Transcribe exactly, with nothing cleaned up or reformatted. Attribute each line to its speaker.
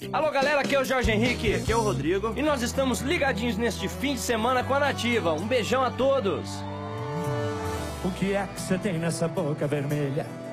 Speaker 1: Alô galera, aqui é o Jorge Henrique.
Speaker 2: Aqui é o Rodrigo.
Speaker 1: E nós estamos ligadinhos neste fim de semana com a Nativa. Um beijão a todos.
Speaker 3: O que é que você tem nessa boca vermelha?